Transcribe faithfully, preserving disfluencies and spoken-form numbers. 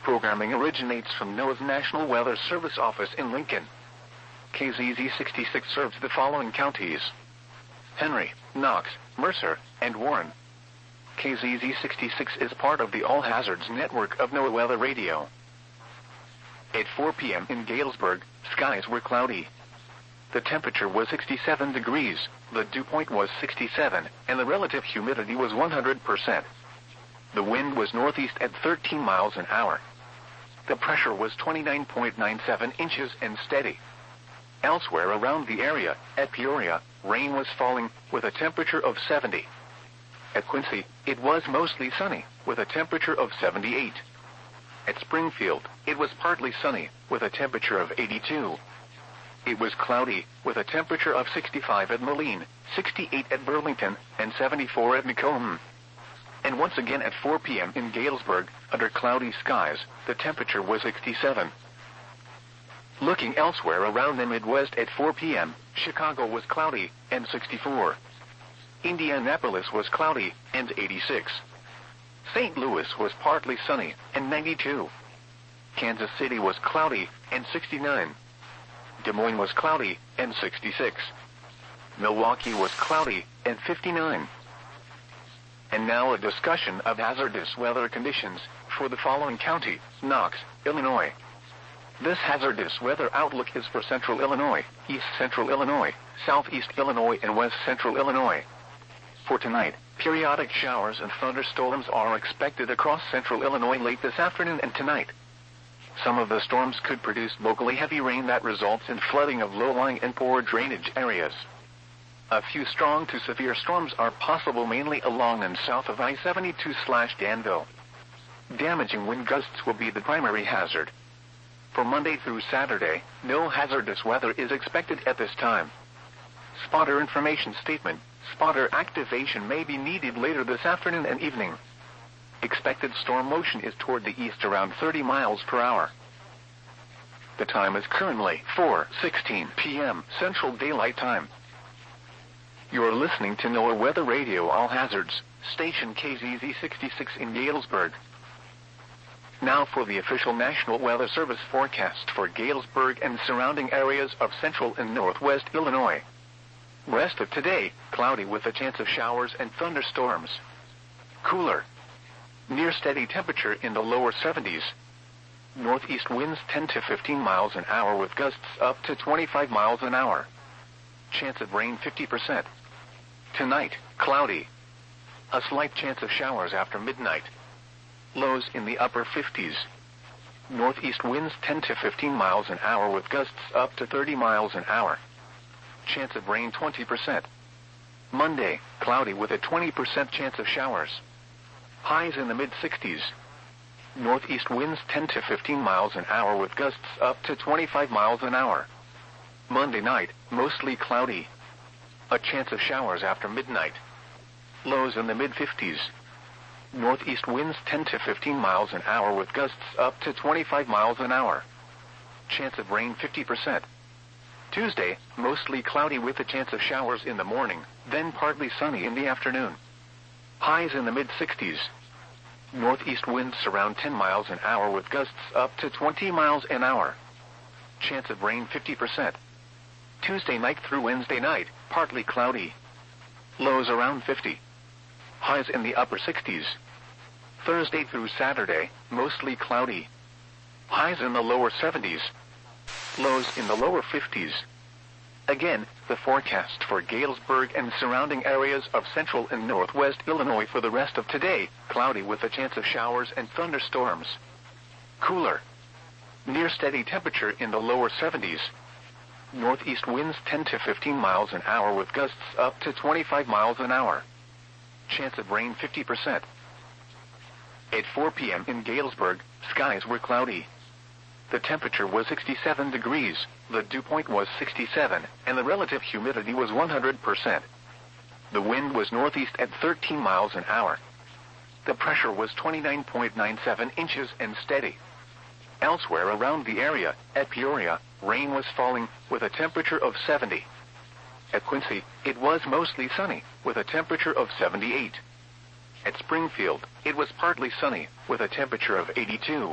programming originates from NOAA's National Weather Service office in Lincoln. K Z Z sixty-six serves the following counties: Henry, Knox, Mercer, and Warren. K Z Z sixty-six is part of the All Hazards network of NOAA Weather Radio. At four p m in Galesburg, skies were cloudy. The temperature was sixty-seven degrees, the dew point was sixty-seven, and the relative humidity was one hundred percent. The wind was northeast at thirteen miles an hour. The pressure was twenty-nine point nine seven inches and steady. Elsewhere around the area, at Peoria, rain was falling, with a temperature of seventy. At Quincy, it was mostly sunny, with a temperature of seventy-eight. At Springfield, it was partly sunny, with a temperature of eighty-two. It was cloudy, with a temperature of sixty-five at Moline, sixty-eight at Burlington, and seventy-four at Macomb. And once again at four p m in Galesburg, under cloudy skies, the temperature was sixty-seven. Looking elsewhere around the Midwest at four p m, Chicago was cloudy, and sixty-four. Indianapolis was cloudy, and eighty-six. Saint Louis was partly sunny, and ninety-two. Kansas City was cloudy, and sixty-nine. Des Moines was cloudy, and sixty-six. Milwaukee was cloudy, and fifty-nine. And now a discussion of hazardous weather conditions for the following county: Knox, Illinois. This hazardous weather outlook is for central Illinois, east central Illinois, southeast Illinois, and west central Illinois. For tonight, periodic showers and thunderstorms are expected across central Illinois late this afternoon and tonight. Some of the storms could produce locally heavy rain that results in flooding of low-lying and poor drainage areas. A few strong to severe storms are possible mainly along and south of I seventy-two slash Danville. Damaging wind gusts will be the primary hazard. For Monday through Saturday, no hazardous weather is expected at this time. Spotter information statement: spotter activation may be needed later this afternoon and evening. Expected storm motion is toward the east around thirty miles per hour. The time is currently four sixteen p m Central Daylight Time. You are listening to NOAA Weather Radio All Hazards, station K Z Z sixty-six in Galesburg. Now for the official National Weather Service forecast for Galesburg and surrounding areas of central and northwest Illinois. Rest of today, cloudy with a chance of showers and thunderstorms. Cooler. Near steady temperature in the lower seventies. Northeast winds ten to fifteen miles an hour with gusts up to twenty-five miles an hour. Chance of rain fifty percent. Tonight, cloudy. A slight chance of showers after midnight. Lows in the upper fifties. Northeast winds ten to fifteen miles an hour with gusts up to thirty miles an hour. Chance of rain twenty percent. Monday, cloudy with a twenty percent chance of showers. Highs in the mid-sixties. Northeast winds ten to fifteen miles an hour with gusts up to twenty-five miles an hour. Monday night, mostly cloudy. A chance of showers after midnight. Lows in the mid-fifties. Northeast winds ten to fifteen miles an hour with gusts up to twenty-five miles an hour. Chance of rain fifty percent. Tuesday, mostly cloudy with a chance of showers in the morning, then partly sunny in the afternoon. Highs in the mid-sixties. Northeast winds around ten miles an hour with gusts up to twenty miles an hour. Chance of rain fifty percent. Tuesday night through Wednesday night, partly cloudy. Lows around fifty. Highs in the upper sixties. Thursday through Saturday, mostly cloudy. Highs in the lower seventies. Lows in the lower fifties. Again, the forecast for Galesburg and surrounding areas of central and northwest Illinois for the rest of today: cloudy with a chance of showers and thunderstorms. Cooler. Near steady temperature in the lower seventies. Northeast winds ten to fifteen miles an hour with gusts up to twenty-five miles an hour. Chance of rain fifty percent. At four p m in Galesburg, skies were cloudy. The temperature was sixty-seven degrees, the dew point was sixty-seven, and the relative humidity was one hundred percent. The wind was northeast at thirteen miles an hour. The pressure was twenty-nine point nine seven inches and steady. Elsewhere around the area, at Peoria, rain was falling, with a temperature of seventy. At Quincy, it was mostly sunny, with a temperature of seventy-eight. At Springfield, it was partly sunny, with a temperature of eighty-two.